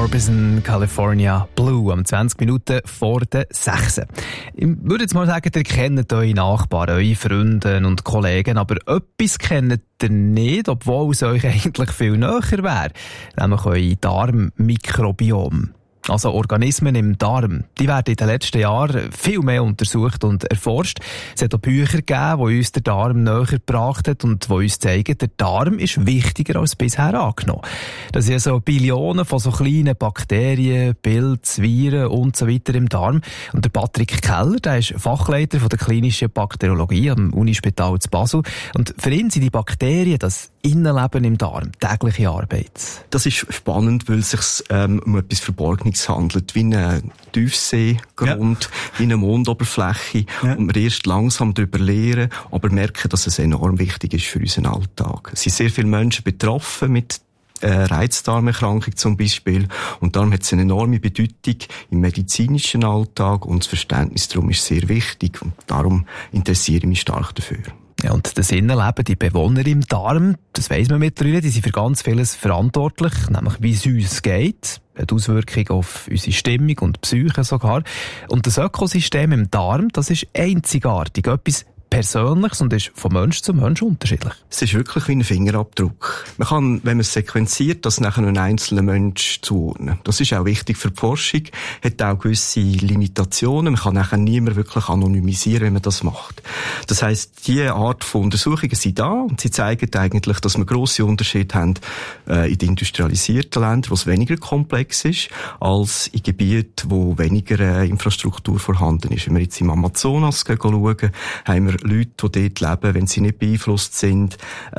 Orbison, California Blue, am 20 Minuten vor der 6. Ich würde jetzt mal sagen, ihr kennt eure Nachbarn, eure Freunde und Kollegen, aber etwas kennt ihr nicht, obwohl es euch eigentlich viel näher wäre, nämlich euer Darmmikrobiom. Also Organismen im Darm, die werden in den letzten Jahren viel mehr untersucht und erforscht. Es hat auch Bücher gegeben, die uns den Darm näher gebracht haben und die uns zeigen, der Darm ist wichtiger als bisher angenommen. Das sind so Billionen von so kleinen Bakterien, Pilzen, Viren und so weiter im Darm. Und der Patrick Keller, der ist Fachleiter von der klinischen Bakteriologie am Unispital zu Basel. Und für ihn sind die Bakterien das Innenleben im Darm, tägliche Arbeit. Das ist spannend, weil es sich um etwas Verborgenes handelt, wie ein Tiefseegrund, wie eine Mondoberfläche. Ja. Und wir erst langsam darüber lernen, aber merken, dass es enorm wichtig ist für unseren Alltag. Es sind sehr viele Menschen betroffen mit Reizdarmerkrankung zum Beispiel. Und darum hat es eine enorme Bedeutung im medizinischen Alltag und das Verständnis darum ist sehr wichtig. Und darum interessiere ich mich stark dafür. Ja, und das Innenleben, die Bewohner im Darm, das weiss man mittlerweile, die sind für ganz vieles verantwortlich, nämlich wie es uns geht, hat Auswirkungen auf unsere Stimmung und Psyche sogar. Und das Ökosystem im Darm, das ist einzigartig, etwas Persönliches und ist von Mensch zu Mensch unterschiedlich. Es ist wirklich wie ein Fingerabdruck. Man kann, wenn man es sequenziert, das nachher einen einzelnen Mensch zuordnen. Das ist auch wichtig für die Forschung, hat auch gewisse Limitationen. Man kann nachher niemand wirklich anonymisieren, wenn man das macht. Das heisst, diese Art von Untersuchungen sind da und sie zeigen eigentlich, dass wir grosse Unterschiede haben in den industrialisierten Ländern, wo es weniger komplex ist, als in Gebieten, wo weniger Infrastruktur vorhanden ist. Wenn wir jetzt im Amazonas schauen, haben wir Leute, die dort leben, wenn sie nicht beeinflusst sind,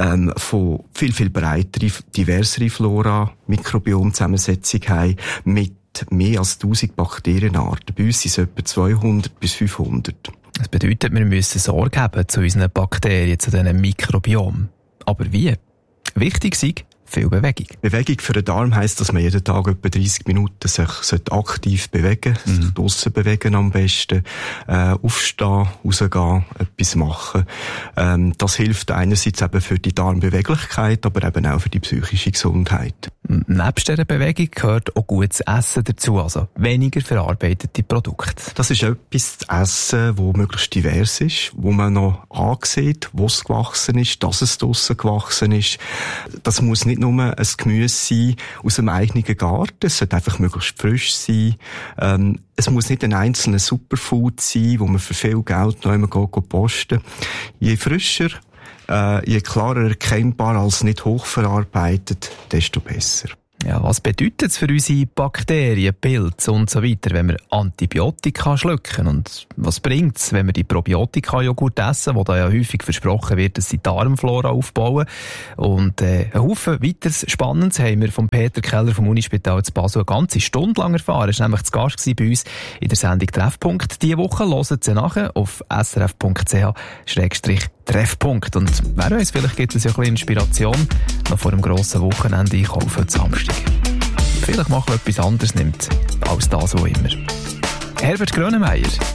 von viel, viel breiter, diversere Flora, Mikrobiomzusammensetzung haben, mit mehr als 1000 Bakterienarten. Bei uns sind es etwa 200 bis 500. Das bedeutet, wir müssen Sorge haben zu unseren Bakterien, zu diesen Mikrobiom. Aber wie? Wichtig ist viel Bewegung. Bewegung für den Darm heisst, dass man jeden Tag etwa 30 Minuten sich aktiv bewegen sollte. Draussen bewegen am besten. Aufstehen, rausgehen, etwas machen. Das hilft einerseits eben für die Darmbeweglichkeit, aber eben auch für die psychische Gesundheit. Nebst dieser Bewegung gehört auch gutes Essen dazu, also weniger verarbeitete Produkte. Das ist etwas zu essen, das möglichst divers ist, wo man noch ansieht, wo es gewachsen ist, dass es draussen gewachsen ist. Das muss nicht nur ein Gemüse sein aus einem eigenen Garten, es sollte einfach möglichst frisch sein. Es muss nicht ein einzelner Superfood sein, wo man für viel Geld noch einmal posten. Je frischer, je klarer erkennbar als nicht hochverarbeitet, desto besser. Ja, was bedeutet es für unsere Bakterien, Pilze und so weiter, wenn wir Antibiotika schlucken? Und was bringt es, wenn wir die Probiotika-Joghurt essen, wo da ja häufig versprochen wird, dass sie Darmflora aufbauen? Und ein Haufen weiteres Spannendes haben wir von Peter Keller vom Unispital zu Basel eine ganze Stunde lang erfahren. Er war nämlich zu Gast bei uns in der Sendung Treffpunkt. Diese Woche hören Sie nachher auf srf.ch/Treffpunkt. Und wer weiss, vielleicht gibt es ja ein bisschen Inspiration noch vor dem grossen Wochenende einkaufen heute Samstag. Vielleicht machen wir etwas anderes, nimmt als das, was immer. Herbert Grönemeyer.